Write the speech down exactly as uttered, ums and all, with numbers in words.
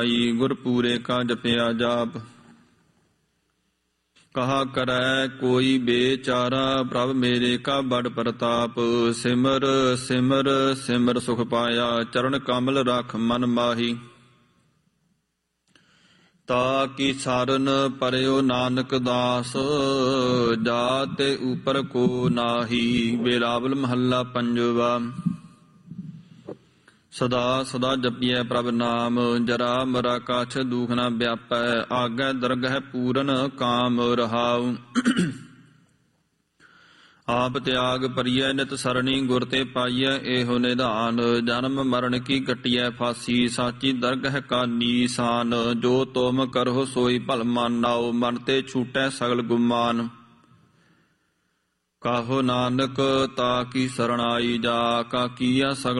ਗੁਰ ਪੂਰੇ ਕਾ ਜਪਿਆ ਜਾਪ। ਕਹਾ ਕਰੈ ਕੋਈ ਬੇਚਾਰਾ ਪ੍ਰਭ ਮੇਰੇ ਕਾ ਬੜ ਪ੍ਰਤਾਪ। ਸਿਮਰ ਸਿਮਰ ਸਿਮਰ ਸੁਖ ਪਾਇਆ ਚਰਨ ਕਮਲ ਰਖ ਮਨ ਮਾਹੀ। ਤਾ ਕੀ ਸਾਰਨ ਪਰਿਓ ਨਾਨਕ ਦਾਸ ਜਾਤੇ ਉਪਰ ਕੋ ਨਾਹੀ। ਬਿਲਾਵਲ ਮਹੱਲਾ ਪੰਜਵਾ। ਸਦਾ ਸਦਾ ਜਪੀਐ ਪ੍ਰਭ ਨਾਮ ਜਰਾ ਮਰਾ ਕਾਛ ਦੁਖ ਨ ਵਿਆਪੈ। ਆਗੈ ਦਰਗਹਿ ਪੂਰਨ ਕਾਮ ਰਹਾਉ। ਆਪ ਤਿਆਗ ਪਰਿਐ ਨਿਤ ਸਰਣੀ ਗੁਰ ਤੇ ਪਾਈਐ ਇਹੋ ਨਿਧਾਨ। ਜਨਮ ਮਰਨ ਕੀ ਕੱਟੀਐ ਫਾਸੀ ਸਾਚੀ ਦਰਗਹਿ ਕਾ ਨੀਸਾਨ। ਜੋ ਤੁਮ ਕਰਹੁ ਸੋਈ ਭਲ ਮਾਨਾਉ ਮਨ ਤੇ ਛੂਟੈ ਸਗਲ ਗੁਮਾਨ। ਕਾਹੋ ਨਾਨਕ ਤਾ ਕੀ ਸਰਣਾਈ ਜਾ ਕਾ ਕੀਆ ਸਗਲ